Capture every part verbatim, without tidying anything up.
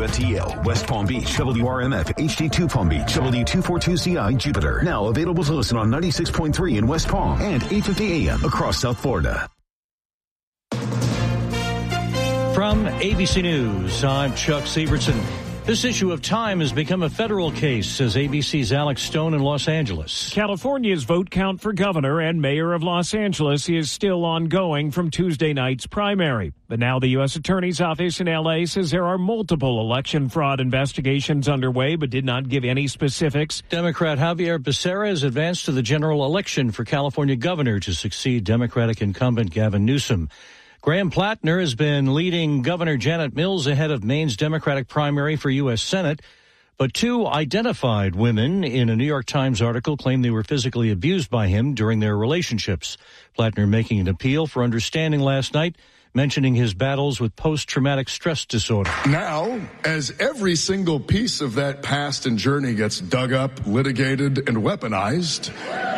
W F T L, West Palm Beach, W R M F, H D two Palm Beach, W two forty-two C I, Jupiter. Now available to listen on ninety-six point three in West Palm and eight fifty A M across South Florida. From A B C News, I'm Chuck Sievertson. This issue of time has become a federal case, says A B C's Alex Stone in Los Angeles. California's vote count for governor and mayor of Los Angeles is still ongoing from Tuesday night's primary. But now the U S Attorney's Office in L A says there are multiple election fraud investigations underway, but did not give any specifics. Democrat Javier Becerra has advanced to the general election for California governor to succeed Democratic incumbent Gavin Newsom. Graham Plattner has been leading Governor Janet Mills ahead of Maine's Democratic primary for U S Senate. But two identified women in a New York Times article claim they were physically abused by him during their relationships. Plattner making an appeal for understanding last night, mentioning his battles with post-traumatic stress disorder. Now, as every single piece of that past and journey gets dug up, litigated, and weaponized,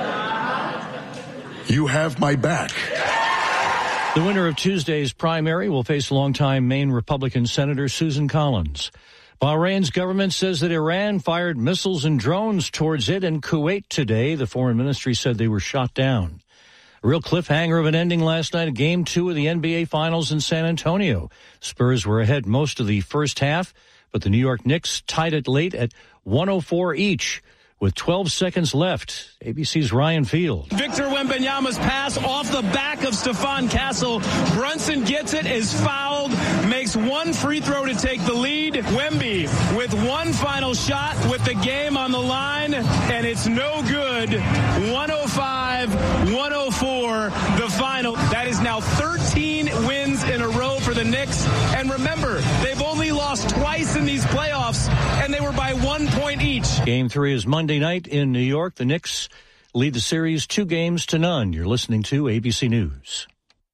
you have my back. The winner of Tuesday's primary will face longtime Maine Republican Senator Susan Collins. Bahrain's government says that Iran fired missiles and drones towards it and Kuwait today. The foreign ministry said they were shot down. A real cliffhanger of an ending last night at Game two of the N B A Finals in San Antonio. Spurs were ahead most of the first half, but the New York Knicks tied it late at one oh four each. With twelve seconds left, A B C's Ryan Field. Victor Wembanyama's pass off the back of Stephon Castle. Brunson gets it, is fouled, makes one free throw to take the lead. Wemby with one final shot with the game on the line, and it's no good. one oh five one oh four, the final. That is now thirteen wins in a row for the Knicks. And remember, they've only lost twice in these playoffs, and they were by one point each. Game three is Monday night in New York. The Knicks lead the series two games to none. You're listening to A B C News.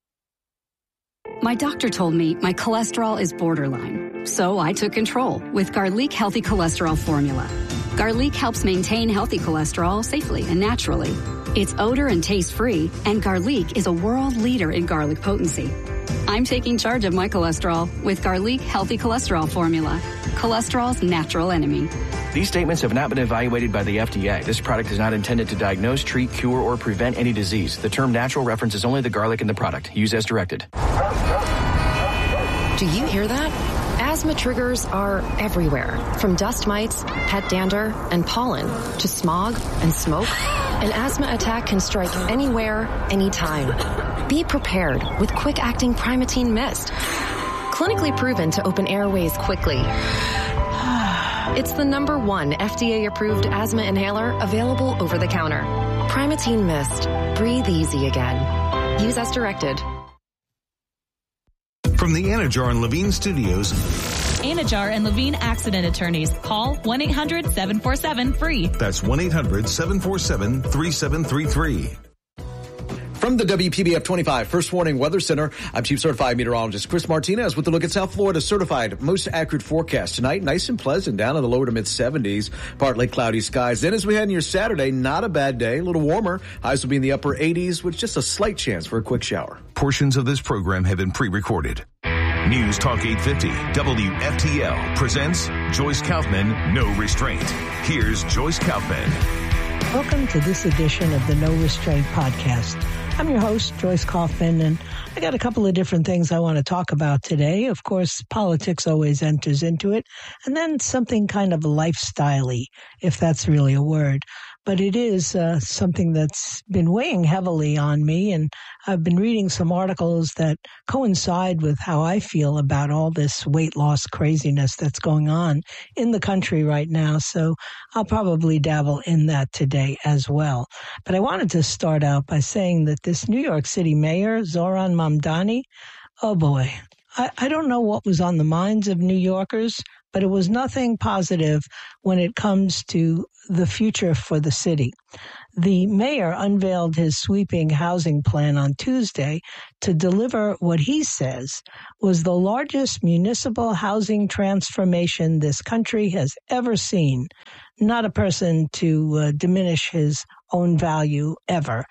My doctor told me my cholesterol is borderline, so I took control with Garlic Healthy Cholesterol Formula. Garlic helps maintain healthy cholesterol safely and naturally. It's odor and taste-free, and Garlic is a world leader in garlic potency. I'm taking charge of my cholesterol with Garlic Healthy Cholesterol Formula, cholesterol's natural enemy. These statements have not been evaluated by the F D A. This product is not intended to diagnose, treat, cure, or prevent any disease. The term natural references only the garlic in the product. Use as directed. Do you hear that? Asthma triggers are everywhere, from dust mites, pet dander, and pollen, to smog and smoke. An asthma attack can strike anywhere, anytime. Be prepared with quick-acting Primatene Mist. Clinically proven to open airways quickly. It's the number one F D A-approved asthma inhaler available over the counter. Primatene Mist. Breathe easy again. Use as directed. From the Anajar and Levine Studios. Anajar and Levine Accident Attorneys. Call one eight hundred seven four seven free. That's one eight hundred seven four seven three seven three three. From the W P B F twenty-five First Warning Weather Center, I'm Chief Certified Meteorologist Chris Martinez with a look at South Florida's certified most accurate forecast tonight. Nice and pleasant, down in the lower to mid seventies, partly cloudy skies. Then as we head into your Saturday, not a bad day, a little warmer. Highs will be in the upper eighties with just a slight chance for a quick shower. Portions of this program have been pre-recorded. News Talk eight fifty W F T L presents Joyce Kaufman, No Restraint. Here's Joyce Kaufman. Welcome to this edition of the No Restraint podcast. I'm your host, Joyce Kaufman, and I got a couple of different things I want to talk about today. Of course, politics always enters into it, and then something kind of lifestyle-y, if that's really a word. But it is uh, something that's been weighing heavily on me, and I've been reading some articles that coincide with how I feel about all this weight loss craziness that's going on in the country right now. So I'll probably dabble in that today as well. But I wanted to start out by saying that this New York City mayor, Zohran Mamdani, oh boy, I, I don't know what was on the minds of New Yorkers, but it was nothing positive when it comes to the future for the city. The mayor unveiled his sweeping housing plan on Tuesday to deliver what he says was the largest municipal housing transformation this country has ever seen. Not a person to uh, diminish his own value ever.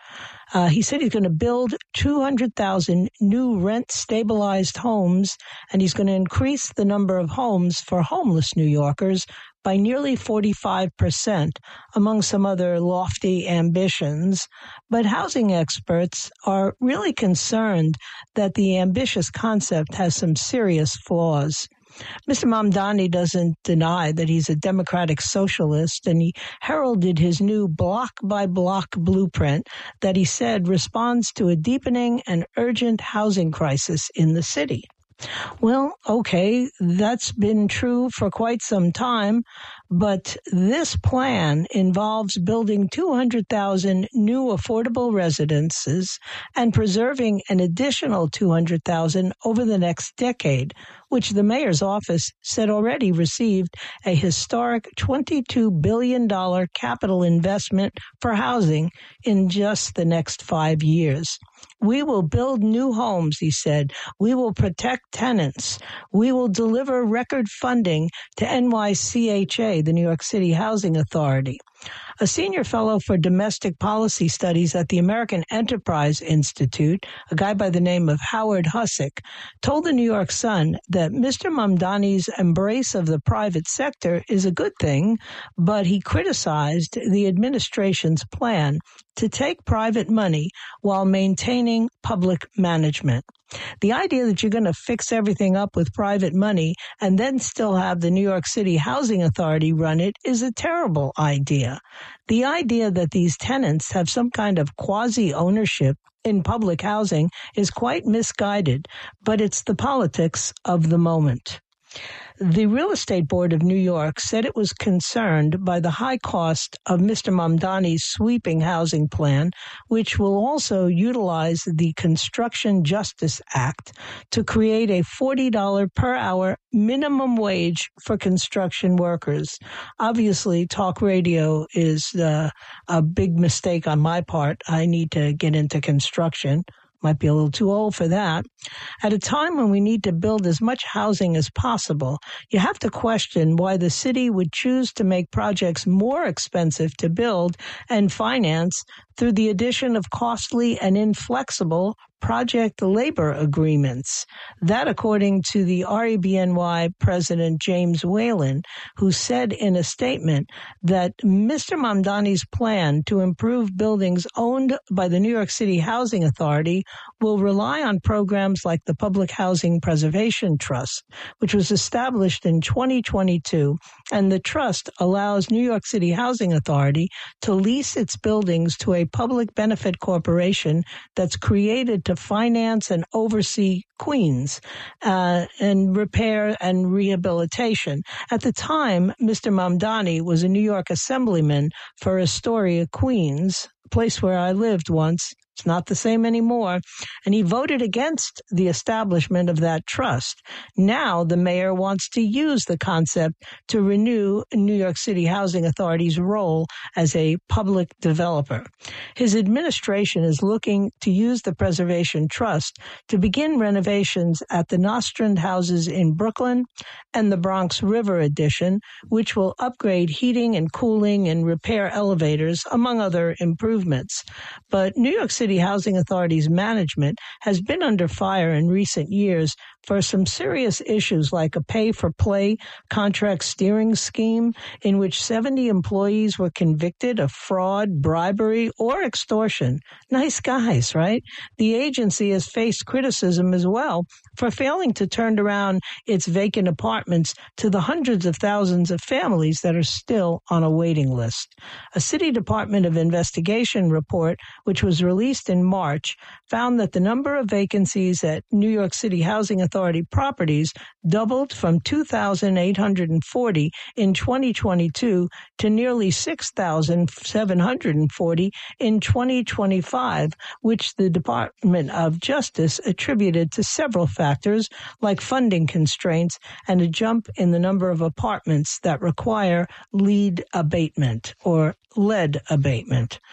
Uh, he said he's going to build two hundred thousand new rent-stabilized homes, and he's going to increase the number of homes for homeless New Yorkers by nearly forty-five percent, among some other lofty ambitions. But housing experts are really concerned that the ambitious concept has some serious flaws. Mister Mamdani doesn't deny that he's a democratic socialist, and he heralded his new block-by-block blueprint that he said responds to a deepening and urgent housing crisis in the city. Well, okay, that's been true for quite some time, but this plan involves building two hundred thousand new affordable residences and preserving an additional two hundred thousand over the next decade, which the mayor's office said already received a historic twenty-two billion dollars capital investment for housing in just the next five years. We will build new homes, he said. We will protect tenants. We will deliver record funding to N Y C H A, the New York City Housing Authority. A senior fellow for domestic policy studies at the American Enterprise Institute, a guy by the name of Howard Hussick, told the New York Sun that Mister Mamdani's embrace of the private sector is a good thing, but he criticized the administration's plan to take private money while maintaining public management. The idea that you're going to fix everything up with private money and then still have the New York City Housing Authority run it is a terrible idea. The idea that these tenants have some kind of quasi-ownership in public housing is quite misguided, but it's the politics of the moment. The Real Estate Board of New York said it was concerned by the high cost of Mister Mamdani's sweeping housing plan, which will also utilize the Construction Justice Act to create a forty dollars per hour minimum wage for construction workers. Obviously, talk radio is uh, a big mistake on my part. I need to get into construction. Might be a little too old for that. At a time when we need to build as much housing as possible, you have to question why the city would choose to make projects more expensive to build and finance through the addition of costly and inflexible project labor agreements. That, according to the R E B N Y president James Whalen, who said in a statement that Mister Mamdani's plan to improve buildings owned by the New York City Housing Authority will rely on programs like the Public Housing Preservation Trust, which was established in twenty twenty-two, and the trust allows New York City Housing Authority to lease its buildings to a public benefit corporation that's created to finance and oversee Queens uh, and repair and rehabilitation. At the time, Mister Mamdani was a New York assemblyman for Astoria, Queens, a place where I lived once. It's not the same anymore. And he voted against the establishment of that trust. Now the mayor wants to use the concept to renew New York City Housing Authority's role as a public developer. His administration is looking to use the Preservation Trust to begin renovations at the Nostrand houses in Brooklyn and the Bronx River Addition, which will upgrade heating and cooling and repair elevators, among other improvements. But New York City Housing Authority's management has been under fire in recent years for some serious issues like a pay-for-play contract steering scheme in which seventy employees were convicted of fraud, bribery, or extortion. Nice guys, right? The agency has faced criticism as well for failing to turn around its vacant apartments to the hundreds of thousands of families that are still on a waiting list. A City Department of Investigation report, which was released in March, found that the number of vacancies at New York City Housing Authority properties doubled from two thousand eight hundred forty in twenty twenty-two to nearly six thousand seven hundred forty in twenty twenty-five, which the Department of Justice attributed to several factors like funding constraints and a jump in the number of apartments that require lead abatement or lead abatement.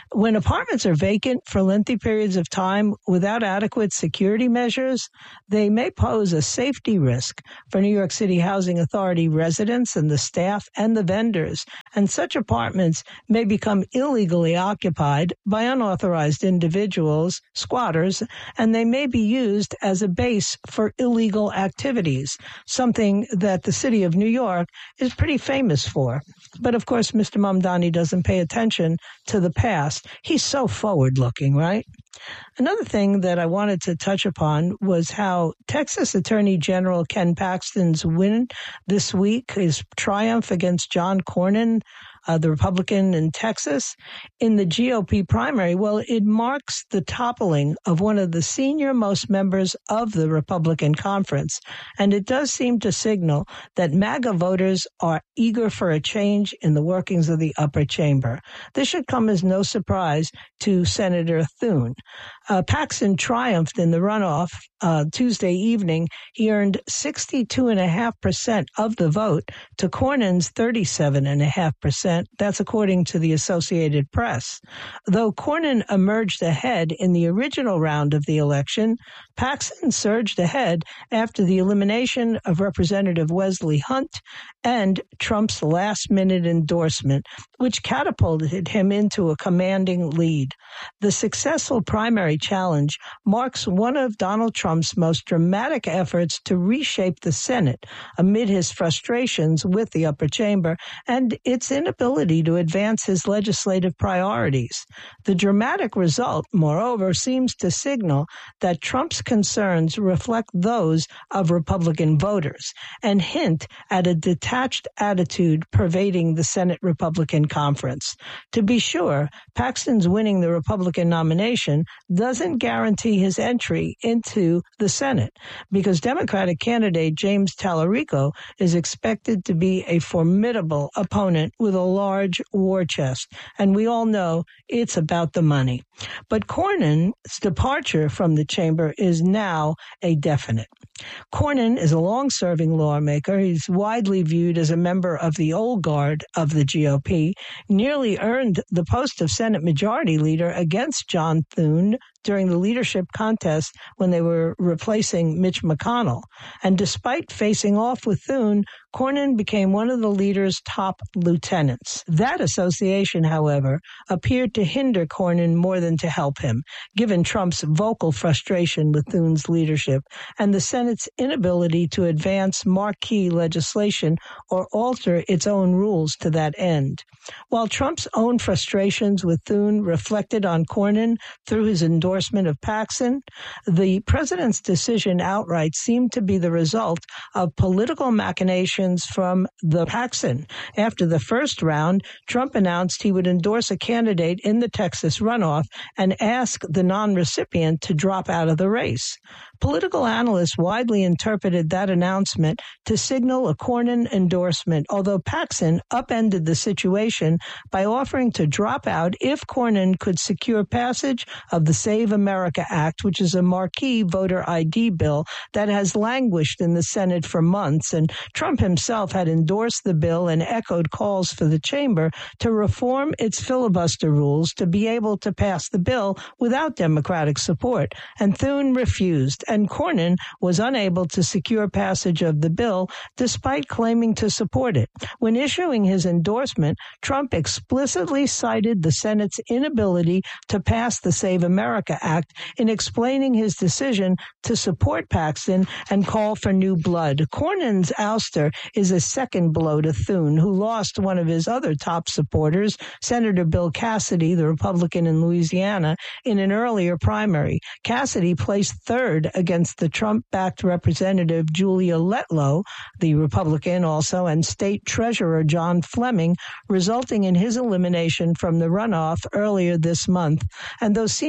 When apartments are vacant for lengthy periods of time without adequate security measures, they may pose a safety risk for New York City Housing Authority residents and the staff and the vendors, and such apartments may become illegally occupied by unauthorized individuals, squatters, and they may be used as a base for illegal activities, something that the city of New York is pretty famous for. But of course, Mister Mamdani doesn't pay attention to the past. He's so forward-looking, right? Another thing that I wanted to touch upon was how Texas Attorney General Ken Paxton's win this week, his triumph against John Cornyn, Uh, the Republican in Texas, in the G O P primary. Well, it marks the toppling of one of the senior-most members of the Republican conference, and it does seem to signal that MAGA voters are eager for a change in the workings of the upper chamber. This should come as no surprise to Senator Thune. Uh, Paxton triumphed in the runoff uh, Tuesday evening. He earned sixty-two point five percent of the vote to Cornyn's thirty-seven point five percent. That's according to the Associated Press. Though Cornyn emerged ahead in the original round of the election, Paxton surged ahead after the elimination of Representative Wesley Hunt and Trump's last-minute endorsement, which catapulted him into a commanding lead. The successful primary challenge marks one of Donald Trump's most dramatic efforts to reshape the Senate amid his frustrations with the upper chamber and its inability to advance his legislative priorities. The dramatic result, moreover, seems to signal that Trump's concerns reflect those of Republican voters and hint at a detached attitude pervading the Senate Republican conference. To be sure, Paxton's winning the Republican nomination doesn't guarantee his entry into the Senate, because Democratic candidate James Tallarico is expected to be a formidable opponent with a large war chest, and we all know it's about the money. But Cornyn's departure from the chamber is now a definite. Cornyn is a long-serving lawmaker. He's widely viewed as a member of the old guard of the G O P, nearly earned the post of Senate Majority Leader against John Thune during the leadership contest when they were replacing Mitch McConnell. And despite facing off with Thune, Cornyn became one of the leader's top lieutenants. That association, however, appeared to hinder Cornyn more than to help him, given Trump's vocal frustration with Thune's leadership and the Senate's inability to advance marquee legislation or alter its own rules to that end. While Trump's own frustrations with Thune reflected on Cornyn through his endorsement of Paxton, the president's decision outright seemed to be the result of political machinations from the Paxton. After the first round, Trump announced he would endorse a candidate in the Texas runoff and ask the non-recipient to drop out of the race. Political analysts widely interpreted that announcement to signal a Cornyn endorsement, although Paxton upended the situation by offering to drop out if Cornyn could secure passage of the Save America Act, which is a marquee voter I D bill that has languished in the Senate for months, and Trump himself had endorsed the bill and echoed calls for the chamber to reform its filibuster rules to be able to pass the bill without Democratic support, and Thune refused, and Cornyn was unable to secure passage of the bill despite claiming to support it. When issuing his endorsement, Trump explicitly cited the Senate's inability to pass the Save America Act in explaining his decision to support Paxton and call for new blood. Cornyn's ouster is a second blow to Thune, who lost one of his other top supporters, Senator Bill Cassidy, the Republican in Louisiana, in an earlier primary. Cassidy placed third against the Trump-backed Representative Julia Letlow, the Republican also, and State Treasurer John Fleming, resulting in his elimination from the runoff earlier this month. And those senior senators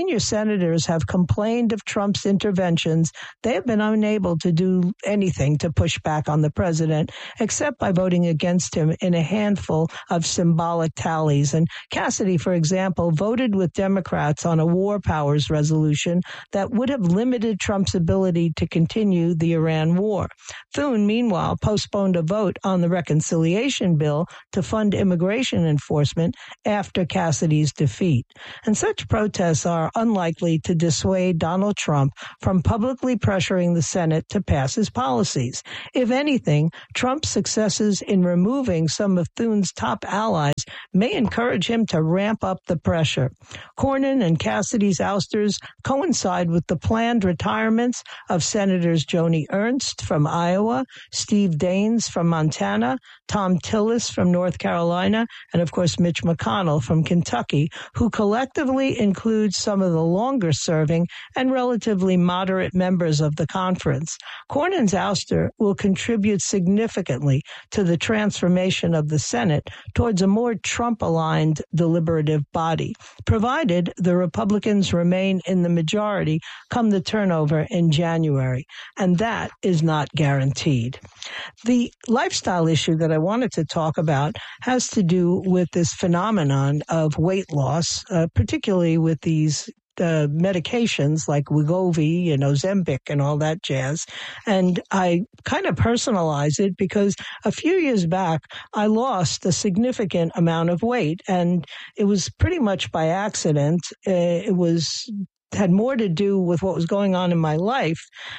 senators have complained of Trump's interventions, they have been unable to do anything to push back on the president, except by voting against him in a handful of symbolic tallies. And Cassidy, for example, voted with Democrats on a war powers resolution that would have limited Trump's ability to continue the Iran war. Thune, meanwhile, postponed a vote on the reconciliation bill to fund immigration enforcement after Cassidy's defeat. And such protests are unlikely to dissuade Donald Trump from publicly pressuring the Senate to pass his policies. If anything, Trump's successes in removing some of Thune's top allies may encourage him to ramp up the pressure. Cornyn and Cassidy's ousters coincide with the planned retirements of Senators Joni Ernst from Iowa, Steve Daines from Montana, Tom Tillis from North Carolina, and of course Mitch McConnell from Kentucky, who collectively includes some of the longer-serving and relatively moderate members of the conference. Cornyn's ouster will contribute significantly to the transformation of the Senate towards a more Trump-aligned deliberative body, provided the Republicans remain in the majority come the turnover in January, and that is not guaranteed. The lifestyle issue that I wanted to talk about has to do with this phenomenon of weight loss, uh, particularly with these Uh, medications like Wegovy and Ozempic and all that jazz. And I kind of personalize it because a few years back, I lost a significant amount of weight, and it was pretty much by accident. Uh, it was had more to do with what was going on in my life,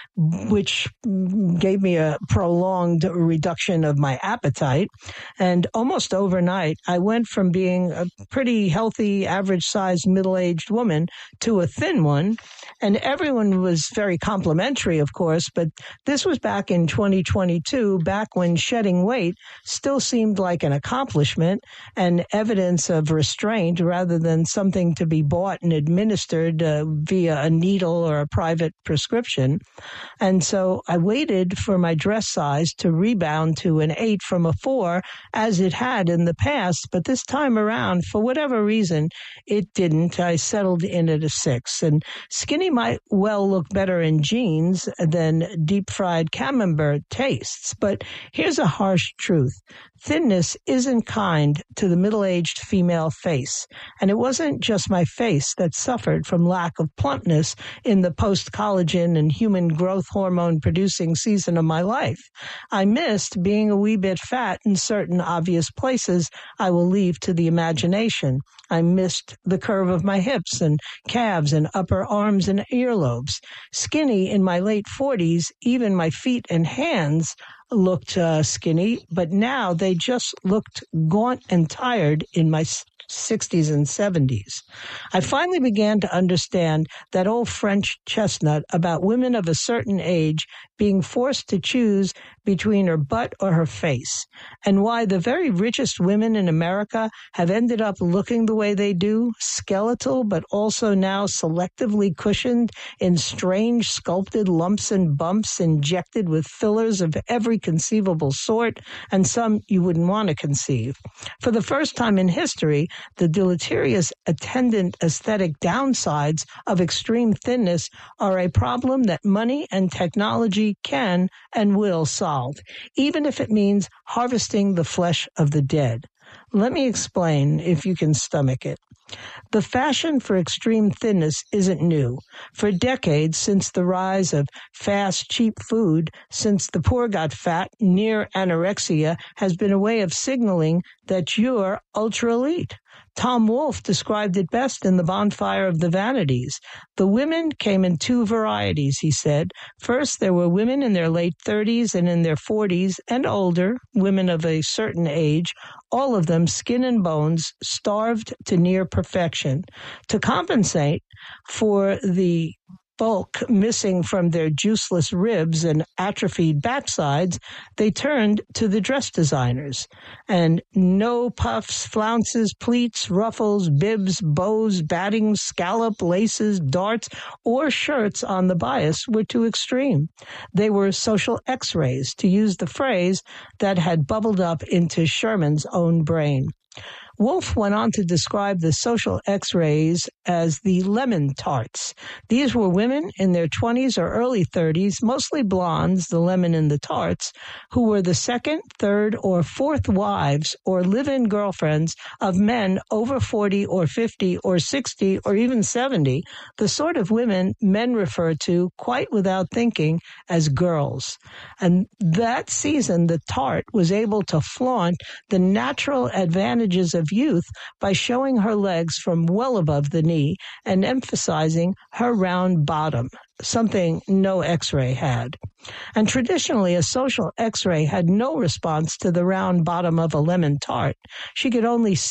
which gave me a prolonged reduction of my appetite. And almost overnight, I went from being a pretty healthy, average-sized, middle-aged woman to a thin one. And everyone was very complimentary, of course, but this was back in twenty twenty-two, back when shedding weight still seemed like an accomplishment and evidence of restraint rather than something to be bought and administered uh, via a needle or a private prescription. And so I waited for my dress size to rebound to an eight from a four, as it had in the past. But this time around, for whatever reason, it didn't. I settled in at a six. And skinny might well look better in jeans than deep-fried camembert tastes. But here's a harsh truth. Thinness isn't kind to the middle-aged female face. And it wasn't just my face that suffered from lack of plumpness in the post-collagen and human growth hormone-producing season of my life. I missed being a wee bit fat in certain obvious places I will leave to the imagination. I missed the curve of my hips and calves and upper arms and earlobes. Skinny in my late forties, even my feet and hands looked uh, skinny, but now they just looked gaunt and tired in my sixties and seventies. I finally began to understand that old French chestnut about women of a certain age being forced to choose between her butt or her face, and why the very richest women in America have ended up looking the way they do, skeletal, but also now selectively cushioned in strange sculpted lumps and bumps injected with fillers of every conceivable sort, and some you wouldn't want to conceive. For the first time in history, the deleterious attendant aesthetic downsides of extreme thinness are a problem that money and technology can and will solve, even if it means harvesting the flesh of the dead. Let me explain if you can stomach it. The fashion for extreme thinness isn't new. For decades, since the rise of fast, cheap food, since the poor got fat, near anorexia has been a way of signaling that you're ultra-elite. Tom Wolfe described it best in The Bonfire of the Vanities. The women came in two varieties, he said. First, there were women in their late thirties and in their forties and older, women of a certain age, all of them skin and bones, starved to near perfection. To compensate for the bulk missing from their juiceless ribs and atrophied backsides, they turned to the dress designers. And no puffs, flounces, pleats, ruffles, bibs, bows, batting, scallop, laces, darts, or shirts on the bias were too extreme. They were social x-rays, to use the phrase that had bubbled up into Sherman's own brain. Wolf went on to describe the social X-rays as the lemon tarts. These were women in their twenties or early thirties, mostly blondes, the lemon in the tarts, who were the second, third, or fourth wives or live-in girlfriends of men over forty or fifty or sixty or even seventy, the sort of women men refer to quite without thinking as girls. And that season, the tart was able to flaunt the natural advantages of youth by showing her legs from well above the knee and emphasizing her round bottom, something no X-ray had. And traditionally, a social X-ray had no response to the round bottom of a lemon tart. She could only